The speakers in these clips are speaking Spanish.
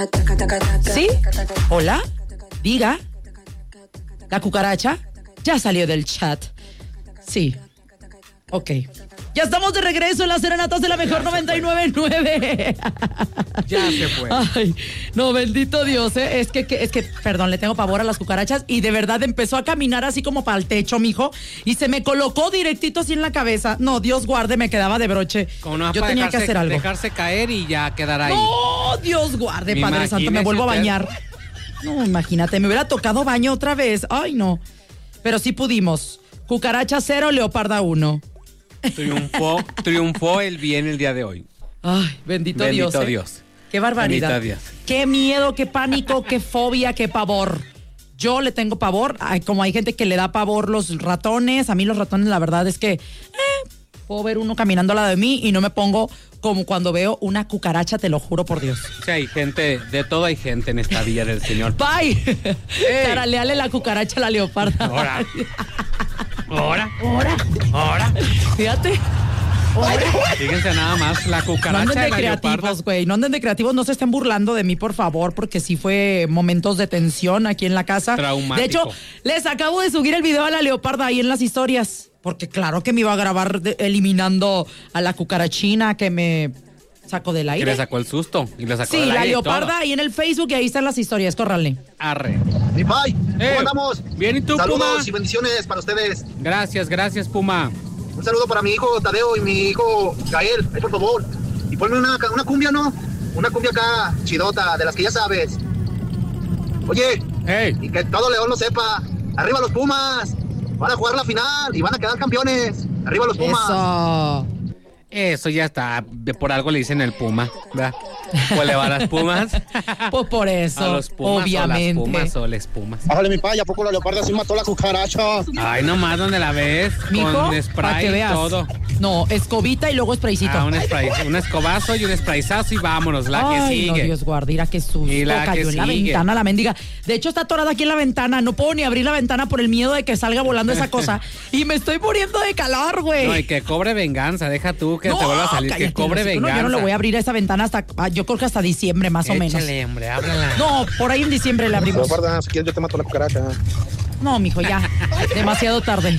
¿Sí? ¿Hola? Diga. ¿La cucaracha? Ya salió del chat. Sí. Ok. Ya estamos de regreso en las serenatas de la mejor 99.9. Ya se fue. Ay, no, bendito Dios, ¿eh? Es que, perdón, le tengo pavor a las cucarachas y de verdad empezó a caminar así como para el techo, mijo, y se me colocó directito así en la cabeza. No, Dios guarde, me quedaba de broche. Yo tenía que hacer algo. Dejarse caer y ya quedar ahí. No, Dios guarde, Padre Santo, me vuelvo a bañar. No, imagínate, me hubiera tocado baño otra vez. Ay, no. Pero sí pudimos. Cucaracha 0, leoparda 1. Triunfó el bien el día de hoy. Ay, bendito Dios. Bendito Dios. Qué barbaridad. Bendito Dios. Qué miedo, qué pánico, qué fobia, qué pavor. Yo le tengo pavor. Como hay gente que le da pavor los ratones. A mí los ratones, la verdad es que puedo ver uno caminando al lado de mí y no me pongo como cuando veo una cucaracha, te lo juro por Dios. Sí, hay gente, de todo hay gente en esta villa del Señor. ¡Bye! Taraleale la cucaracha a la leoparda. Ahora. Fíjate. Fíjense nada más, la cucaracha. No anden de la creativos, güey. No anden de creativos, no se estén burlando de mí, por favor, porque sí fue momentos de tensión aquí en la casa. Traumático. De hecho, les acabo de subir el video a la leoparda ahí en las historias. Porque claro que me iba a grabar eliminando a la cucarachina que me sacó del aire. Y le sacó el susto. Y le sacó sí, del la aire leoparda ahí en el Facebook y ahí están las historias, córrale. Arre. Mi pai, ¿cómo andamos? Bien, ¿y tú, Saludos Puma? y bendiciones para ustedes. Gracias, Puma. Un saludo para mi hijo Tadeo y mi hijo Gael, ahí por favor. Y ponme una cumbia, ¿no? Una cumbia acá, chidota, de las que ya sabes. Oye, y que todo León lo sepa. Arriba los Pumas. Van a jugar la final y van a quedar campeones. Arriba los Pumas. Eso ya está. Por algo le dicen el Puma, ¿verdad? Pues le va a las Pumas. Pues por eso, a los Pumas, obviamente. O las Pumas o les Pumas. Bájale, mi pai, ¿a poco la leoparda sí mató a la cucaracha? Ay, nomás donde la ves. Mijo, con spray y todo. No, escobita y luego spraycito. Un escobazo y un sprayzazo y vámonos, la que sigue. No, Dios guarde, mira qué susto. Y la cayó que en la sigue. ventana la mendiga. De hecho, está atorada aquí en la ventana. No puedo ni abrir la ventana por el miedo de que salga volando esa cosa. Y me estoy muriendo de calor, güey. No, y que cobre venganza. Deja tú que te vuelva a salir. Cállate, Que cobre venganza. No, yo no le voy a abrir esa ventana hasta, yo creo que hasta diciembre, más o menos. Échale, hombre, ábrala. No, por ahí en diciembre le abrimos. Leoparda, si quieres yo te mato a la cucaracha. No, mijo, ya. Demasiado tarde.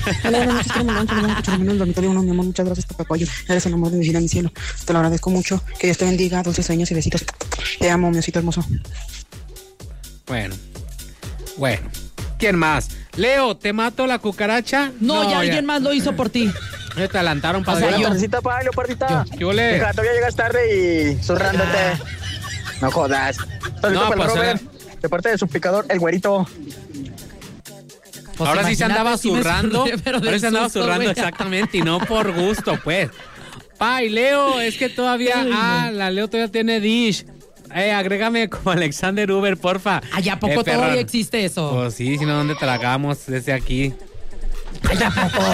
Muchas gracias por tu apoyo. Eres el amor de mi vida, mi cielo. Te lo agradezco mucho. Que Dios te bendiga. Dulces sueños y besitos. Te amo, mi osito hermoso. Bueno. ¿Quién más? Leo, ¿te mato la cucaracha? No, ya alguien más lo hizo por ti. Me te adelantaron para yo. Tardecita, pa, leopardita. Yo le. Deja, todavía llegas tarde y zurrándote. No jodas. No, pues Robert, de parte de su picador, el güerito. Pues ahora sí se andaba imagínate, zurrando. Ahora Se andaba zurrando, exactamente, y no por gusto, pues. Pai, Leo, es que todavía. La Leo todavía tiene Dish. Agrégame como Alexander Uber, porfa. Ay, ¿a poco todavía existe eso? Pues sí, si no, ¿dónde tragamos desde aquí? Ay, ¿a poco?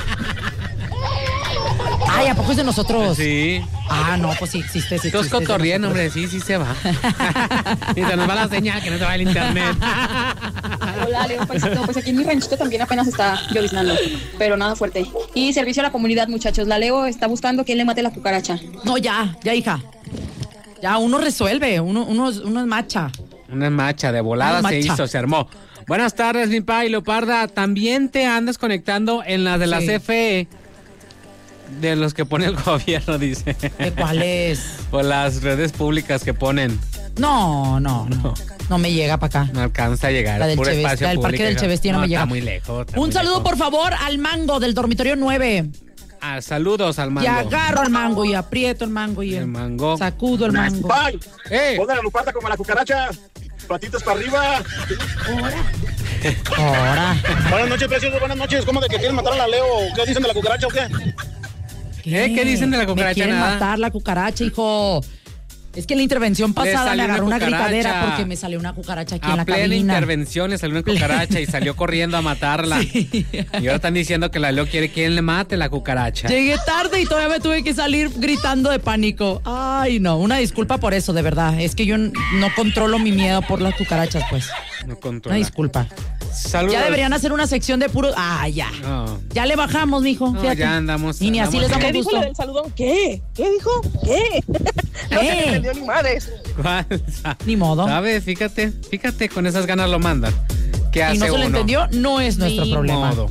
Ay, ¿a poco es de nosotros? Sí. No, pues sí existe. Estás cotorriendo, hombre, sí se va. Y se nos va la señal, que no se va el internet. Hola, Leo, pues aquí en mi ranchito también apenas está lloviznando, pero nada fuerte. Y servicio a la comunidad, muchachos. La Leo está buscando quién le mate la cucaracha. No, ya, hija. Ya uno resuelve, uno es macha. Una macha de volada se hizo, se armó. Buenas tardes, mi pai, Leoparda. También te andas conectando en la de la CFE. De los que pone el gobierno, dice. ¿De cuáles? O las redes públicas que ponen. No me llega para acá. No alcanza a llegar. La del Puro Cheves, espacio la del público. Parque del Chevestío no me llega. Está muy lejos. Un saludo, por favor, al Mango del dormitorio 9. Saludos al Mango. Y agarro al Mango y aprieto el Mango y el Mango. sacudo el Mango. ¡Pai! Ponle la leoparda como la cucaracha. Patitos para arriba. Ahora. Buenas noches, preciosos. Buenas noches. ¿Cómo de que quieren matar a la Leo? ¿Qué dicen de la cucaracha o qué? ¿Qué dicen de la cucaracha? Me quieren matar la cucaracha, hijo. Es que en la intervención pasada me agarró una gritadera porque me salió una cucaracha aquí en la cabina. A plena intervención le salió una cucaracha y salió corriendo a matarla. Sí. Y ahora están diciendo que la Leo quiere quien le mate la cucaracha. Llegué tarde y todavía me tuve que salir gritando de pánico. Ay, no, una disculpa por eso, de verdad. Es que yo no controlo mi miedo por las cucarachas, pues. No controla. Una disculpa. Saludos. Ya deberían hacer una sección de puro... ya. No. Ya le bajamos, mijo. No, fíjate. ya andamos. Y ni así les damos ¿Qué gusto. dijo lo del saludón? ¿Qué? ¿Qué dijo? ¿Qué? No se entendió ni madres. Ni modo. ¿Sabes? Fíjate, con esas ganas lo mandan. ¿Qué hace y no se uno? le entendió, no es nuestro problema. Modo.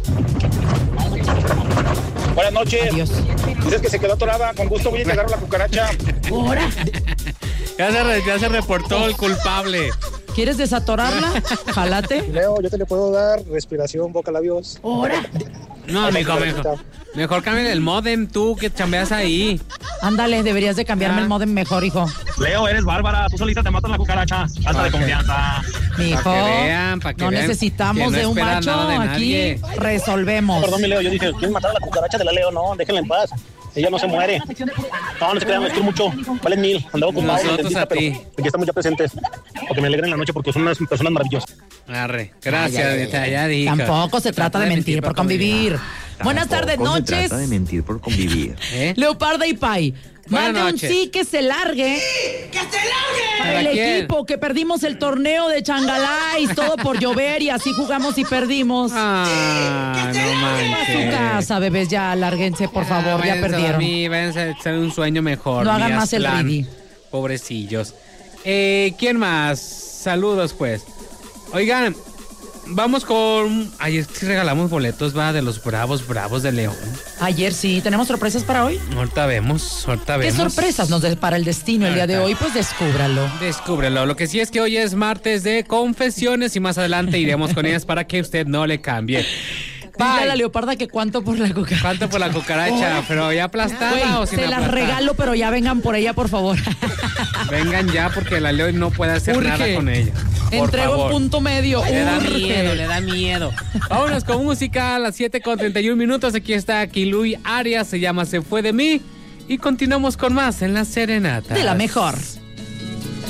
Buenas noches. Adiós. Dices que se quedó atorada. Con gusto voy a llegar a la cucaracha. ¿Ahora? Ya se reportó el culpable. ¿Quieres desatorarla? Jálate. Leo, yo te le puedo dar respiración, boca, labios. ¿Ahora? No, mejor cambia el modem tú que chambeas ahí. Ándale, deberías de cambiarme el modem mejor, hijo. Leo, eres bárbara. Tú solita te matas la cucaracha. Falta de confianza. Mijo, Pa' que no vean necesitamos que no de un espera macho. nada de Aquí nadie. resolvemos. Perdón, mi Leo, yo dije, ¿quieren matar a la cucaracha de la Leo? No, déjenla en paz. Ella no se muere. No se crean, les quiero mucho. Valen 1000. Andaba ocupado. Nosotros a ti. Pero aquí estamos ya presentes. Porque me alegren la noche porque son unas personas maravillosas. Arre, gracias, ya dije. Tampoco se trata de mentir por convivir. Buenas tardes, noches. Se trata de mentir por convivir. Leoparda y Pai. Buenas Mande un noches. sí que se largue. ¡Que se largue! Para el quién? equipo que perdimos el torneo de Changalais, todo por llover y así jugamos y perdimos. Ah, no A su manches. casa, bebés, ya lárguense, por favor, ya perdieron. Váyanse a hacer un sueño mejor. No hagan Mías más el Plan. ridi. Pobrecillos. ¿Quién más? Saludos, pues. Oigan, vamos con... Ay, es que regalamos boletos, va, de los bravos de León. Ayer sí, ¿tenemos sorpresas para hoy? Ahorita vemos. ¿Qué sorpresas nos depara el destino el día de hoy? Pues descúbralo. Descúbrelo. Lo que sí es que hoy es martes de confesiones y más adelante iremos con ellas para que usted no le cambie. Dile a la leoparda que cuánto por la cucaracha. ¿Cuánto por la cucaracha? ¿Pero ya aplastada Güey, o sin se las aplastar? regalo, pero ya vengan por ella, por favor. Vengan ya porque la Leo no puede hacer Urge. nada con ella. Por Entrego favor. en punto medio. Le da Urge. miedo, le da miedo. Vámonos con música a las 7:31. Aquí está Kiluy Arias, se llama Se Fue de Mí. Y continuamos con más en La Serenata. De la mejor.